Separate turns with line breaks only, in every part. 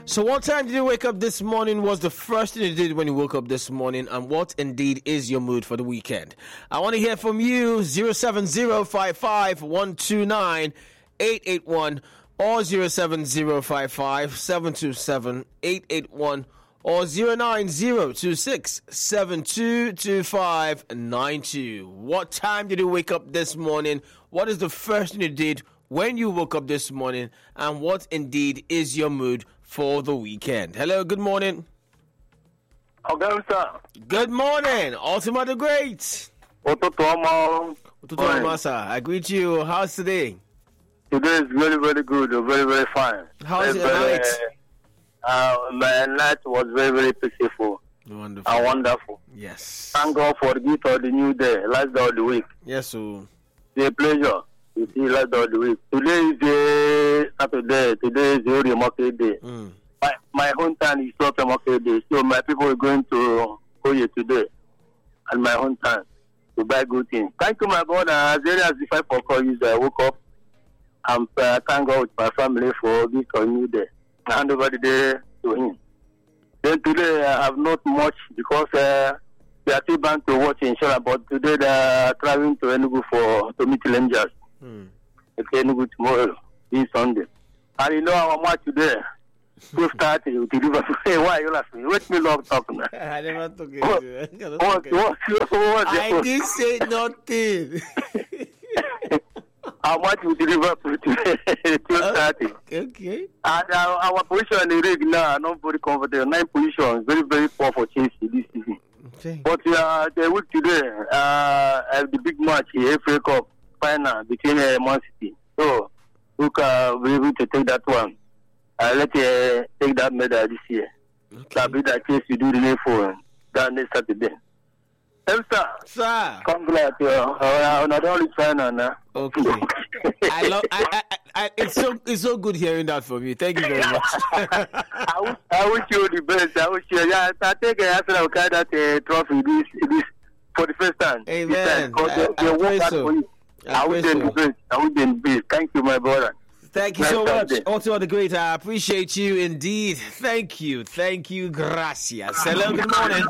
So what time did you wake up this morning? Was the first thing you did when you woke up this morning? And what indeed is your mood for the weekend? I want to hear from you. 07055-129-881 or 07055-727-881 or 09026-722592. What time did you wake up this morning? What is the first thing you did when you woke up this morning? And what indeed is your mood for the weekend? Hello, good morning.
Okay, sir.
Good morning, Ultima the Great. Ototomo, sir. I greet you. How's today?
Today is very, very good. Very, very fine.
How's your night?
My night was very, very peaceful.
Wonderful.
And wonderful.
Yes.
Thank God for the gift of the new day, last day of the week.
Yes, sir.
It's a pleasure to see last day of the week. Today is the Saturday. Today is the Ori Market Day. My hometown is not a market day, so my people are going to Koye today and my hometown to buy good things. Thank you, my brother. As early as the 5 o'clock, I woke up and thank God with my family for this new day. I hand over the day to him. Then today I have not much because we are still bound to watch inshallah, but today they are traveling to Enugu to meet Rangers. Okay, Enugu tomorrow, this Sunday. And you know our match today. 2:30 to Liverpool. Hey, why are you laughing? Let me love talking.
I never took it.
I
didn't say nothing.
How much we deliver today? 2:30.
Okay.
And our position in the league now are not very comfortable. 9 positions, very, very poor for Chelsea this season.
Okay.
But the week today, the big match, the FA Cup final between Man City. So, we can be able to take that one. Let's take that medal this year.
Okay.
That'll be the case we do the for that next Saturday.
Sir.
Congrats, not only final now.
Okay. I love. It's so good hearing that from you. Thank you very much.
I wish you the best. I wish you. Yeah, I take a that trophy this for the first time.
Amen.
I wish you the best. I wish you the best. Thank you, my brother.
Thank you so much. Also, the great. I appreciate you indeed. Thank you. Gracias. Hello. Good morning.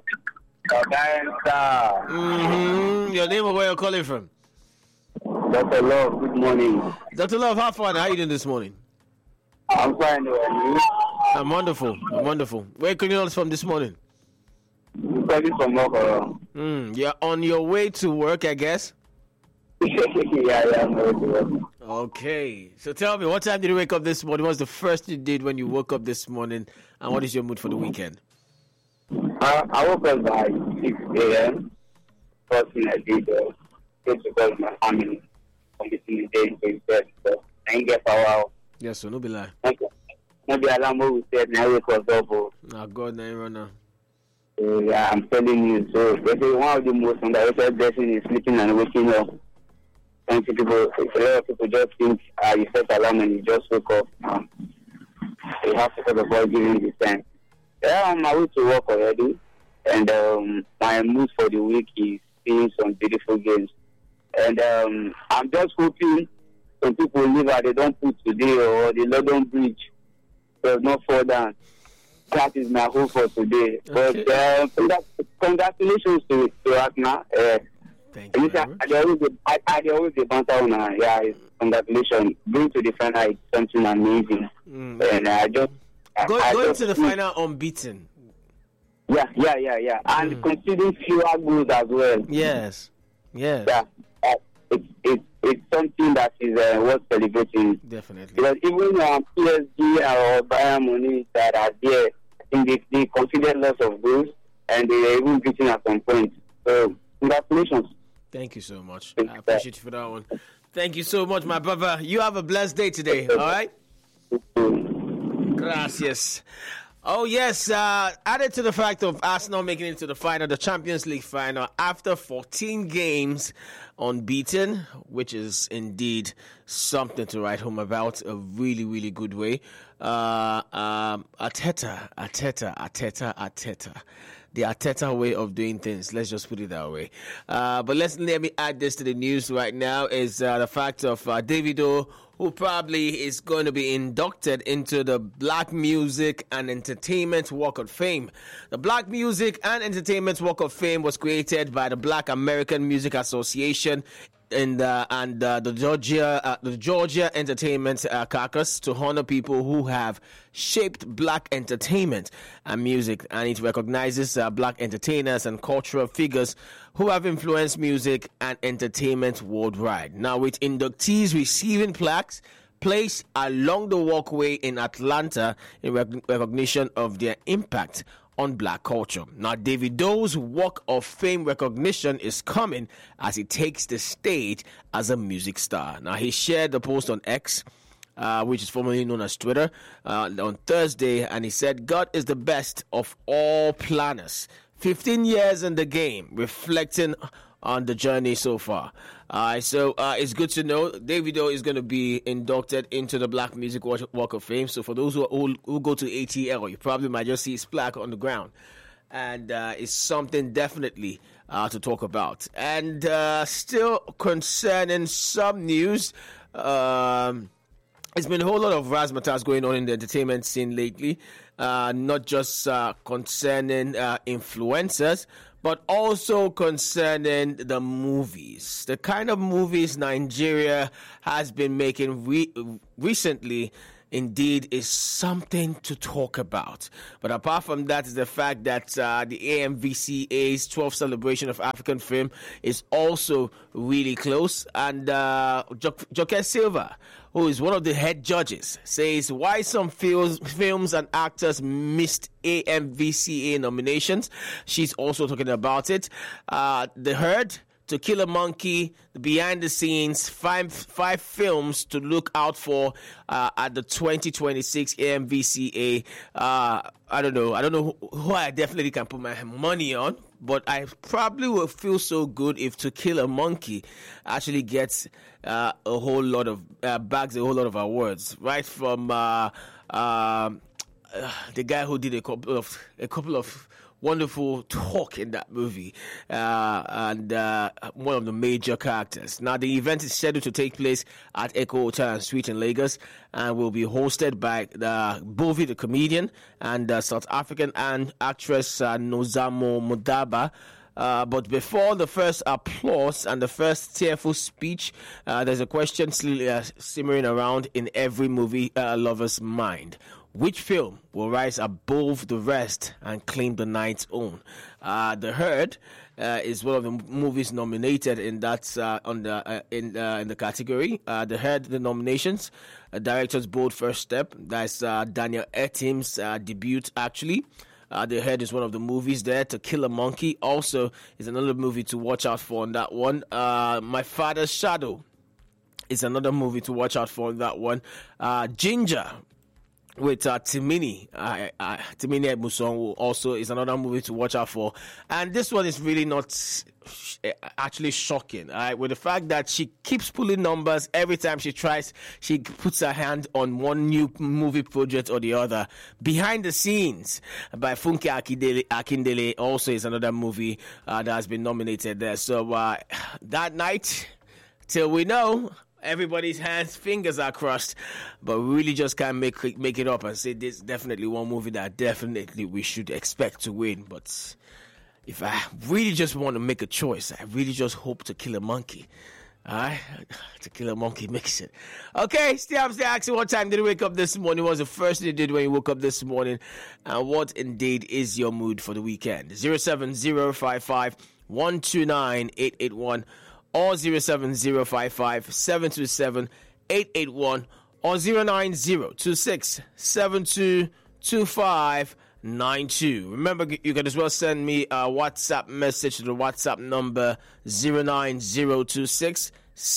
Your name or where you're calling from?
Dr. Love, good morning.
Dr. Love, how far? How are you doing this morning?
I'm fine.
I'm wonderful. Where are you calling us from this morning?
I'm calling from Okoro.
You're on your way to work, I guess?
Yeah, I'm going to work.
Okay. So tell me, what time did you wake up this morning? What was the first thing you did when you woke up this morning? And what is your mood for the weekend?
I woke up by 6 a.m. First thing I did was go to call my family from the day to bed. So I didn't get power out.
Yes, so no be lie.
Maybe alarm will set and I wake up.
Oh, God, now you run now.
Yeah, I'm telling you. So they say one of the most underrated blessings is sleeping and waking up. A lot of people just think you set alarm and you just wake up. You have to set the ball giving this time. Yeah, I'm on my way to work already, and my mood for the week is seeing some beautiful games. And I'm just hoping some people live out, they don't put today, or the London Bridge does not fall down. That is my hope for today. Okay. But congratulations to Arsenal.
Thank you.
I always banter on her. Yeah, congratulations. Going to the final is something amazing. And I just
going to the final unbeaten.
Yeah. And conceding fewer goals as well.
Yes.
Yeah. It's something that is worth celebrating.
Definitely.
Because even PSG or Bayern Munich that are there, I think they conceded lots of goals and they are even beaten at some point. So congratulations.
Thank you so much. I appreciate you for that one. Thank you so much, my brother. You have a blessed day today, all right? Gracias. Oh, yes. Added to the fact of Arsenal making it to the final, the Champions League final, after 14 games unbeaten, which is indeed something to write home about, a really, really good way. Arteta. the Arteta way of doing things. Let's just put it that way. But let me add this to the news right now is the fact of Davido, who probably is going to be inducted into the Black Music and Entertainment Walk of Fame. The Black Music and Entertainment Walk of Fame was created by the Black American Music Association and the Georgia Entertainment Caucus to honor people who have shaped black entertainment and music, and it recognizes black entertainers and cultural figures who have influenced music and entertainment worldwide. Now, with inductees receiving plaques placed along the walkway in Atlanta in recognition of their impact on black culture. Now, Davido's Walk of Fame recognition is coming as he takes the stage as a music star. Now, he shared the post on X, which is formerly known as Twitter, on Thursday, and he said, "God is the best of all planners. 15 years in the game, reflecting on the journey so far." So it's good to know Davido is going to be inducted into the Black Music Walk of Fame. So for those who go to ATL, you probably might just see his plaque on the ground. And it's something definitely to talk about. And still concerning some news, it's been a whole lot of razzmatazz going on in the entertainment scene lately, not just concerning influencers, but also concerning the movies. The kind of movies Nigeria has been making recently indeed is something to talk about. But apart from that is the fact that the AMVCA's 12th celebration of African film is also really close. And Joke Silva, who is one of the head judges, says why some films and actors missed AMVCA nominations. She's also talking about it. The Herd, To Kill a Monkey, the behind the scenes, five films to look out for at the 2026 AMVCA. I don't know who I definitely can put my money on, but I probably will feel so good if To Kill a Monkey actually gets a whole lot of bags, a whole lot of awards, right from the guy who did a couple of wonderful talk in that movie, and one of the major characters. Now, the event is scheduled to take place at Echo Hotel and Suite in Lagos and will be hosted by Bovi the comedian and South African actress Nozamo Mudaba. But before the first applause and the first tearful speech, there's a question simmering around in every movie lover's mind. Which film will rise above the rest and claim the night's own? The Herd is one of the movies nominated in that in the category. The Herd, the nominations, Director's Bold First Step. That's Daniel Etim's debut, actually. The Herd is one of the movies there. To Kill a Monkey also is another movie to watch out for on that one. My Father's Shadow is another movie to watch out for on that one. Ginger with Timini Musongo also is another movie to watch out for. And this one is really not actually shocking, with the fact that she keeps pulling numbers every time she puts her hand on one new movie project or the other. Behind the Scenes by Funke Akindele also is another movie that has been nominated there. So that night, till we know, everybody's fingers are crossed, but we really just can't make it up and say this is definitely one movie that definitely we should expect to win. But if I really just want to make a choice, I really just hope To Kill a Monkey. Alright? To Kill a Monkey makes it. Okay, I'm still asking, what time did you wake up this morning? What was the first thing you did when you woke up this morning? And what indeed is your mood for the weekend? 07055 129 881 or 07055 727 881 or 09026 722592. Remember, you can as well send me a WhatsApp message to the WhatsApp number 09026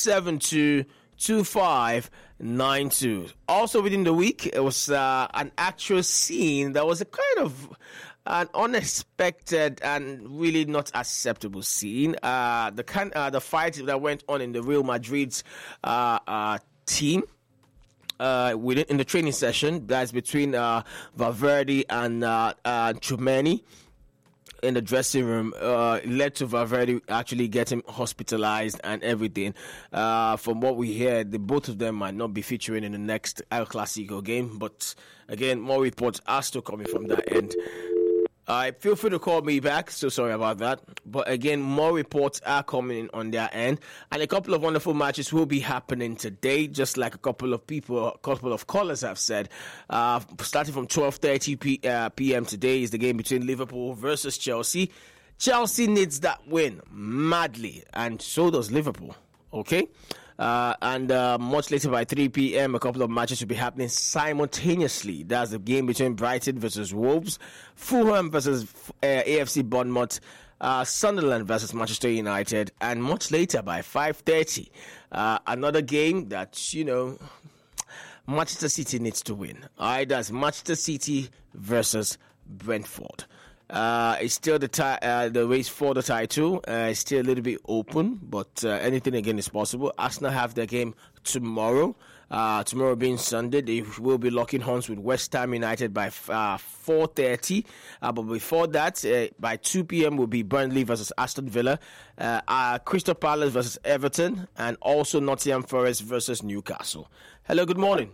722592. Also within the week, it was an actual scene that was a kind of an unexpected and really not acceptable scene. The fight that went on in the Real Madrid's team in the training session, that's between Valverde and Tchouameni. in the dressing room led to Valverde actually getting hospitalized and everything. From what we hear, the both of them might not be featuring in the next El Clasico game. But again, more reports are still coming from that end. Feel free to call me back. So sorry about that. But again, more reports are coming in on their end. And a couple of wonderful matches will be happening today, just like a couple of callers have said. Starting from 12:30 p.m. today is the game between Liverpool versus Chelsea. Chelsea needs that win madly, and so does Liverpool. Okay? And much later by 3 p.m., a couple of matches will be happening simultaneously. That's the game between Brighton versus Wolves, Fulham versus AFC Bournemouth, Sunderland versus Manchester United, and much later by 5:30, another game that, Manchester City needs to win. All right, that's Manchester City versus Brentford. It's still the race for the title. It's still a little bit open, but anything again is possible. Arsenal have their game tomorrow. Tomorrow being Sunday, they will be locking horns with West Ham United by 4:30. But before that, by 2 p.m. will be Burnley versus Aston Villa, Crystal Palace versus Everton, and also Nottingham Forest versus Newcastle. Hello, good morning.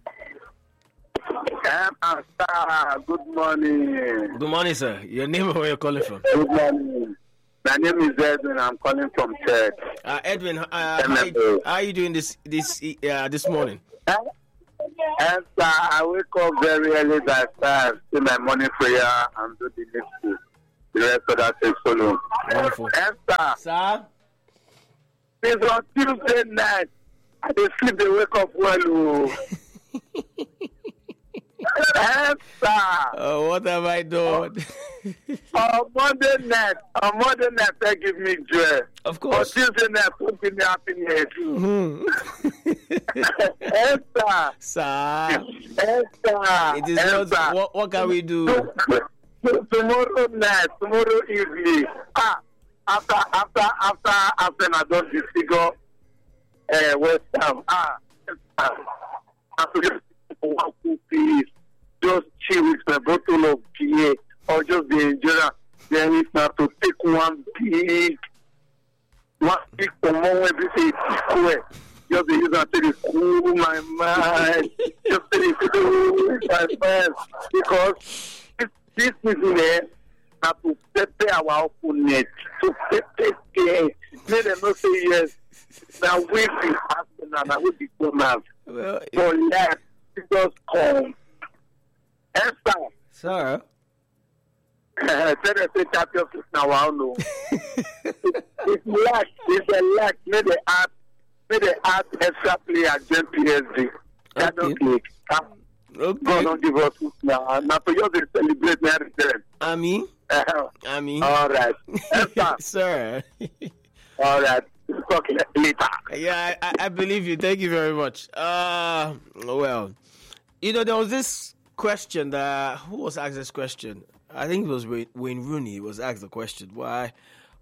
Good morning.
Good morning, sir. Your name and where you're calling from?
Good morning. My name is Edwin. I'm calling from church.
Edwin, how are you doing this morning?
And I wake up very early that time, say my morning prayer and do the next. The rest of that takes so long.
Wonderful.
And
sir?
It's on Tuesday night. I just sleep, they wake up well.
What have I done?
On Monday night, they give me joy.
Of course.
On Tuesday night, put me happiness.
Sir. It is
Esther.
not. What can we do?
Tomorrow evening. After I don't disfigure West Ham. After one piece, just chill with my bottle of beer or just the enjoy. Then it's not to take one big for more everything square. Just the use until it cool my mind. Just till it cool my mind. Because this is there not to prepare our opponent. To prepare. Let them not say yes. Now we be asking and I will be coming for life. Just come. Esther.
Sir.
Say Champions League now. I don't know. It's lack. It's a lack. May they add extra play against PSG.
Okay.
God don't give us now. Now for you to celebrate my return.
Ami.
All right. Esther.
Sir.
All right. Talk later.
Yeah, I believe you. Thank you very much. Well, there was this question who was asked this question? I think it was Wayne Rooney was asked the question. Why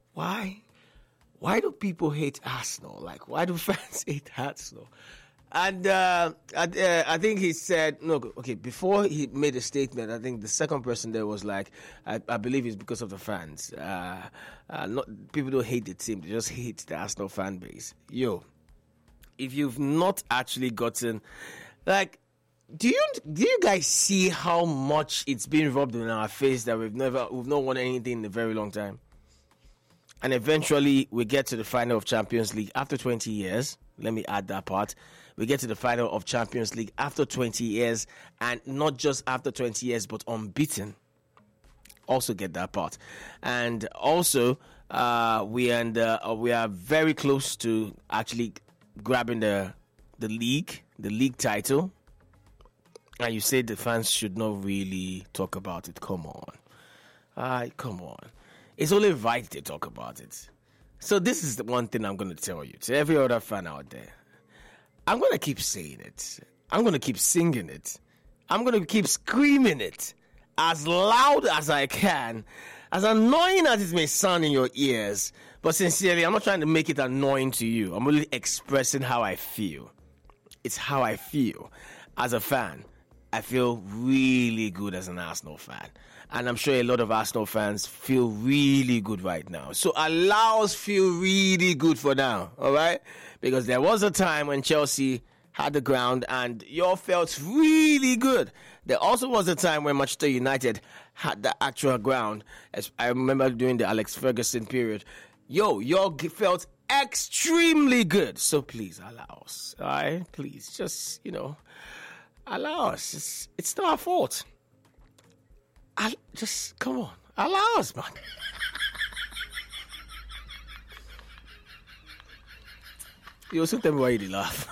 do people hate Arsenal? Like, why do fans hate Arsenal? And I think he said, no, okay, before he made a statement, I think the second person there was like, I believe it's because of the fans. People don't hate the team, they just hate the Arsenal fan base. If you've not actually gotten, like, do you guys see how much it's been rubbed in our face that we've not won anything in a very long time? And eventually we get to the final of Champions League after 20 years. Let me add that part. We get to the final of Champions League after 20 years, and not just after 20 years, but unbeaten. Also get that part. And also, we are very close to actually grabbing the league title. And you say the fans should not really talk about it. Come on. Come on. It's only right they talk about it. So this is the one thing I'm going to tell you, to every other fan out there. I'm going to keep saying it. I'm going to keep singing it. I'm going to keep screaming it as loud as I can, as annoying as it may sound in your ears. But sincerely, I'm not trying to make it annoying to you. I'm really expressing how I feel. It's how I feel as a fan. I feel really good as an Arsenal fan. And I'm sure a lot of Arsenal fans feel really good right now. So allow us feel really good for now, all right? Because there was a time when Chelsea had the ground and you all felt really good. There also was a time when Manchester United had the actual ground. As I remember during the Alex Ferguson period. Y'all felt extremely good. So please allow us, all right? Please, just, allow us. It's not our fault. Just come on, allow us, man. You also tell me why you did laugh.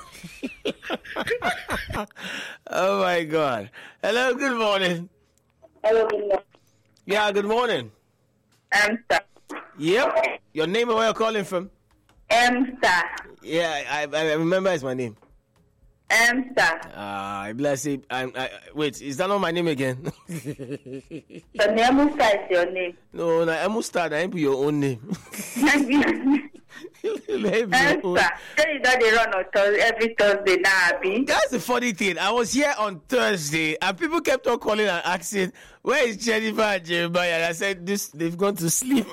Oh my God! Hello, good morning.
Hello, good morning.
Yeah, good morning.
Star.
Yep. Your name and where you're calling from?
Star.
Yeah, I remember it's my name.
Star.
Bless it. Wait, is that not my name again?
The name is your name.
No, Emustar, that ain't your own name.
Star. Then you don't run on every Thursday now, Abi.
That's the funny thing. I was here on Thursday and people kept on calling and asking, where is Jennifer and Jeremiah? And I said, they've gone to sleep.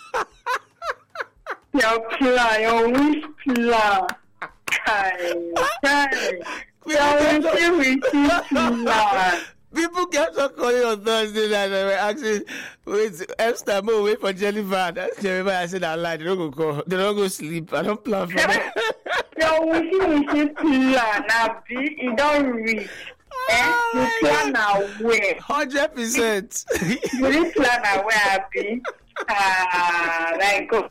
Your plan, your wish plan.
People kept on calling on Thursday night and they were asking, wait for Jennifer. That's Jeremiah. I said, I lied. They don't go call. They don't go sleep. I don't plan for that.
Your wish plan, Abi. You don't reach. You plan away.
100%.
You really plan away, Abi. Like, go.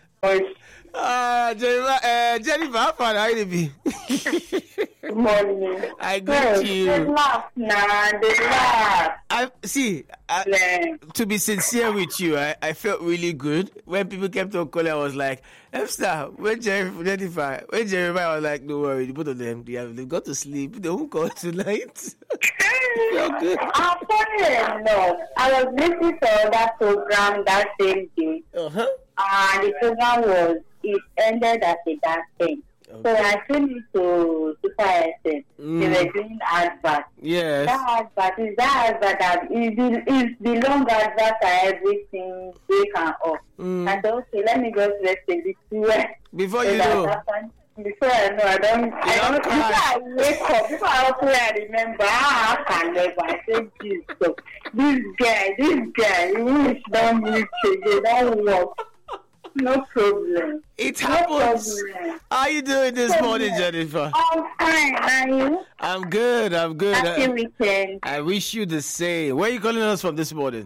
Jennifer, how far are you be?
Good morning.
I greet you.
They laugh now. They laugh.
To be sincere with you, I felt really good. When people kept on calling, I was like, Star, when Jennifer, when Jeremiah, I was like, don't worry, the both of them, they've got to sleep. They won't call tonight. Felt good.
Funny enough, I was listening to that program that same day.
Uh-huh.
And the program ended at a dark thing. Okay. So I tuned into Super FM. They were doing advert.
Yes.
That advert that is the long advert and everything they can off. And okay, let me just rest a little.
Before you know.
Before I know, I don't. Before I wake up, before I remember, I can never. I say, Jesus, this guy, he wish don't reach it, they don't work. No problem.
It happens. How are you doing this morning, Jennifer?
I'm fine. Are you?
I'm good.
Happy weekend.
I wish you the same. Where are you calling us from this morning?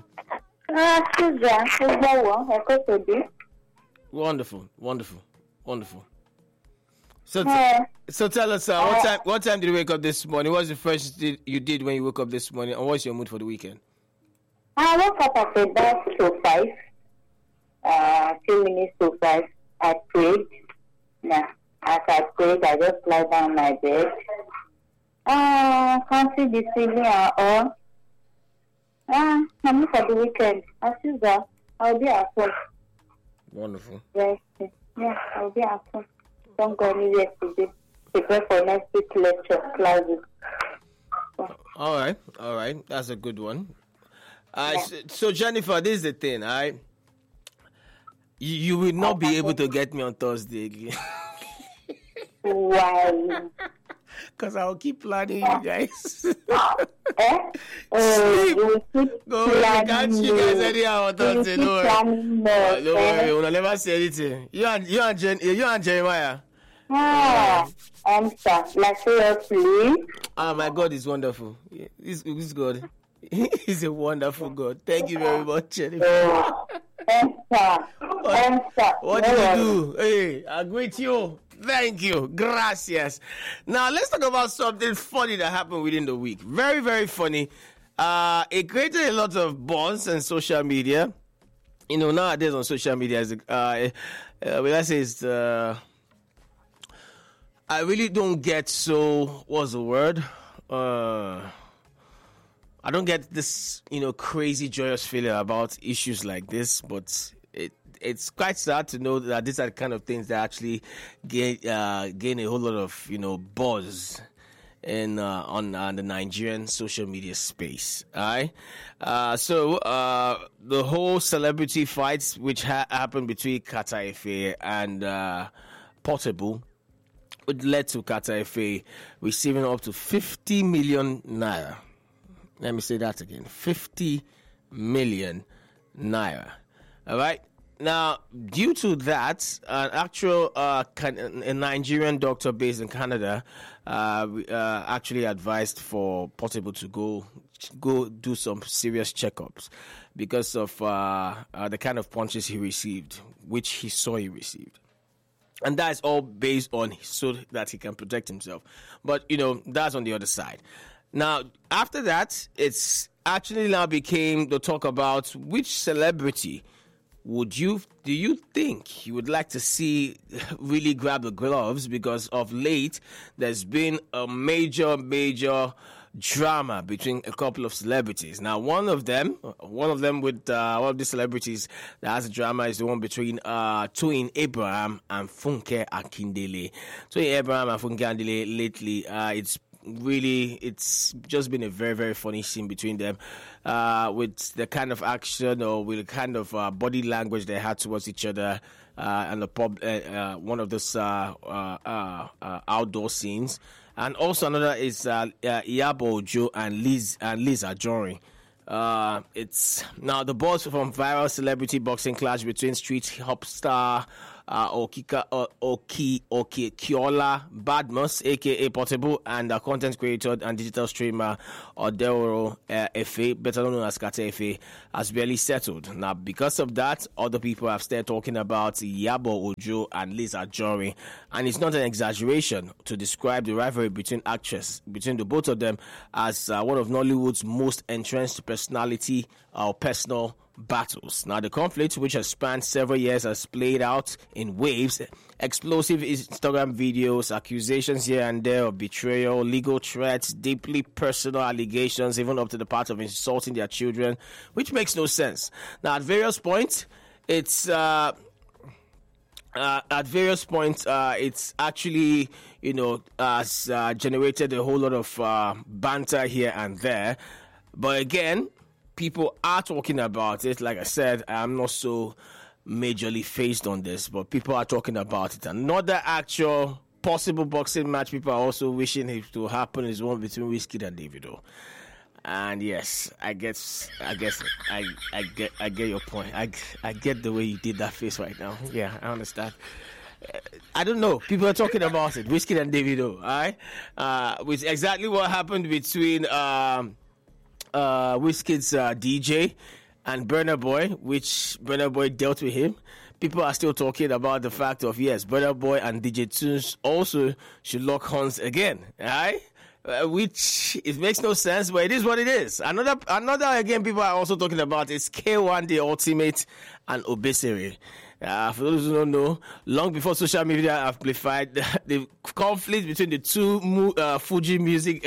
Wonderful. So tell us, what time did you wake up this morning? What was the first thing you did when you woke up this morning? And what's your mood for the weekend?
I woke up at about 5. 2 minutes to 5. I prayed. Now, as I prayed, I just lie down on my bed. Can't see the ceiling at all. I'm for the weekend. As usual, I'll be at home.
Wonderful.
Yes, yeah, I'll be at home. Don't go anywhere today. Prepare for next week's lecture classes.
All right. That's a good one. So Jennifer, this is the thing, all right? You will not be able to get me on Thursday again.
Why?
Because I will keep planning you guys. Sleep.
You keep
No, I can't you guys anyhow on Thursday. No worry. Don't worry. We'll never say anything. You and Jeremiah.
Like seriously.
My God is wonderful. He's God. He's a wonderful God. Thank you very much, Jennifer. What did you do? Hey, I greet you. Thank you. Gracias. Now, let's talk about something funny that happened within the week. Very, very funny. It created a lot of buzz on social media. You know, nowadays on social media, I really don't get what's the word? I don't get this, crazy joyous feeling about issues like this, but it's quite sad to know that these are the kind of things that actually gain a whole lot of, buzz in on the Nigerian social media space. All right. So the whole celebrity fights which happened between Kata Efe and Portable, it led to Kata Efe receiving up to 50 million naira. Let me say that again: 50 million naira. All right. Now, due to that, an actual a Nigerian doctor based in Canada actually advised for Portable to go do some serious checkups because of the kind of punches he received, which he saw he received. And that is all based on so that he can protect himself. But, that's on the other side. Now, after that, it's actually now became the talk about which celebrity do you think you would like to see really grab the gloves? Because of late, there's been a major drama between a couple of celebrities. Now, one of them with one of the celebrities that has a drama is the one between Toyin Abraham and Funke Akindele. Toyin Abraham and Funke Akindele lately, it's just been a very, very funny scene between them, with the kind of action or with the kind of body language they had towards each other, and the one of those outdoor scenes. And also another is Iyabo Ojo and Liz Anjorin. It's now the buzz from viral celebrity boxing clash between street hop star Okiola Badmus, aka Portable, and a content creator and digital streamer Odero Efe, better known as Kata Efe, has barely settled. Now, because of that, other people have started talking about Iyabo Ojo and Liz Anjorin, and it's not an exaggeration to describe the rivalry between the both of them as one of Nollywood's most entrenched personality or personal battles. Now, the conflict, which has spanned several years, has played out in waves. Explosive Instagram videos, accusations here and there of betrayal, legal threats, deeply personal allegations, even up to the part of insulting their children, which makes no sense. Now, at various points, it's actually, has generated a whole lot of banter here and there. But again, people are talking about it. Like I said, I'm not so majorly phased on this, but people are talking about it. Another actual possible boxing match people are also wishing it to happen is one between Wizkid and Davido. And yes, I get your point. I get the way you did that face right now. Yeah, I understand. I don't know. People are talking about it. Wizkid and Davido, all right? With exactly what happened between Wizkid's DJ and Burna Boy, which Burna Boy dealt with him. People are still talking about the fact of, yes, Burna Boy and DJ Tunes also should lock horns again, right? Which it makes no sense, but it is what it is. Another again, people are also talking about is K1 The Ultimate and Obesere. For those who don't know, long before social media amplified the conflict between the two Fuji music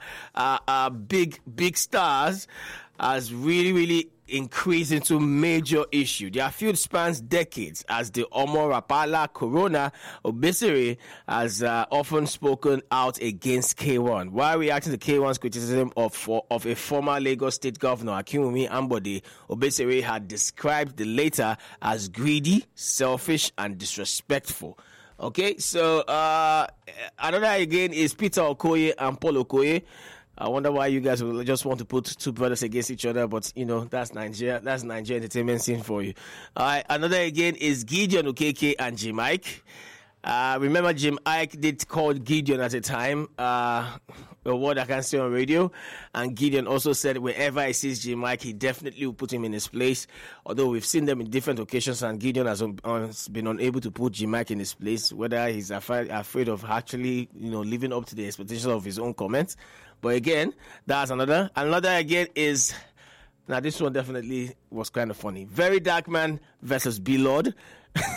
big stars has really increased into major issue. Their feud spans decades, as the Omo Rapala Corona Obesere has often spoken out against K1. While reacting to K1's criticism of a former Lagos State Governor Akinwumi Ambode, Obesere had described the latter as greedy, selfish, and disrespectful. Okay, so another again is Peter Okoye and Paul Okoye. I wonder why you guys will just want to put two brothers against each other, but that's Nigeria. That's Nigeria entertainment scene for you. All right, another again is Gideon Okeke and Jim Ike. Remember, Jim Ike did call Gideon at a time, a word I can't say on radio, and Gideon also said wherever he sees Jim Ike, he definitely will put him in his place. Although we've seen them in different occasions, and Gideon has been unable to put Jim Ike in his place, whether he's afraid of actually, living up to the expectations of his own comments. But again, that's another. Another again is, now this one definitely was kind of funny. Very Dark Man versus B-Lord.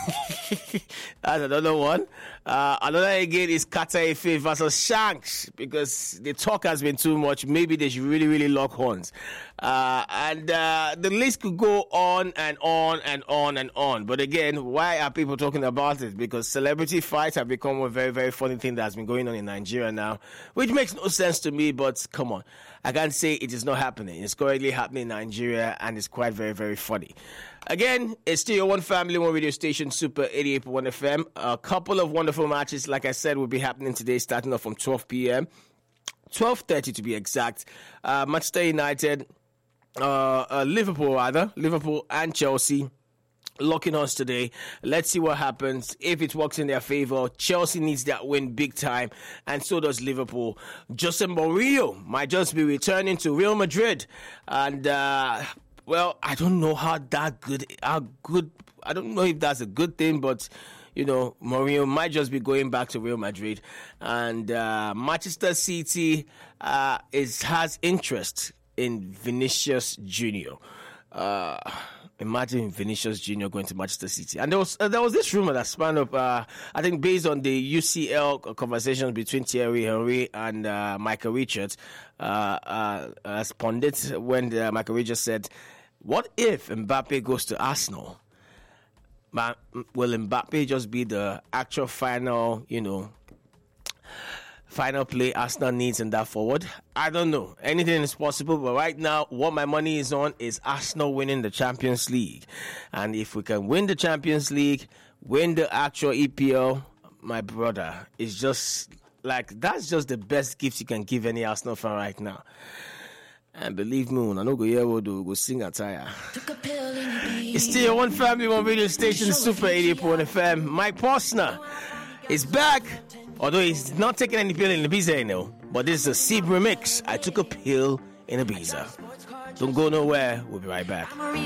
That's another one. Another again is Kata Efe versus Shanks, because the talk has been too much. Maybe they should really, really lock horns. And the list could go on and on and on and on. But again, why are people talking about it? Because celebrity fights have become a very, very funny thing that's been going on in Nigeria now, which makes no sense to me. But come on, I can't say it is not happening. It's currently happening in Nigeria, and it's quite very, very funny. Again, it's still your one family, one radio station, Super 88.1 FM. A couple of wonderful matches, like I said, will be happening today, starting off from 12 p.m. 12:30 to be exact. Manchester United, Liverpool and Chelsea locking us today. Let's see what happens. If it works in their favor, Chelsea needs that win big time, and so does Liverpool. Jose Mourinho might just be returning to Real Madrid, and well, I don't know how good. I don't know if that's a good thing, but you know, Mourinho might just be going back to Real Madrid, and Manchester City has interest in Vinicius Junior. Imagine Vinicius Junior going to Manchester City. And there was this rumor that spanned up, I think based on the UCL conversations between Thierry Henry and Michael Richards, as pundits, when Michael Richards said, what if Mbappe goes to Arsenal? Will Mbappe just be the actual final play Arsenal needs in that forward? I don't know. Anything is possible, but right now, what my money is on is Arsenal winning the Champions League. And if we can win the Champions League, win the actual EPL, my brother, it's just like, that's just the best gift you can give any Arsenal fan right now. And believe me, I know go sing attire. It's still your one family, one radio station, Super 88.1 FM. Mike Posner is back. Although he's not taking any pill in Ibiza, you know. But this is a Sib remix. I took a pill in Ibiza. Don't go nowhere. We'll be right back.